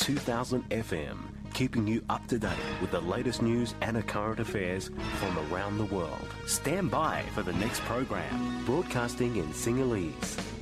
2000 FM, keeping you up to date with the latest news and current affairs from around the world. Stand by for the next program, broadcasting in Sinhalese.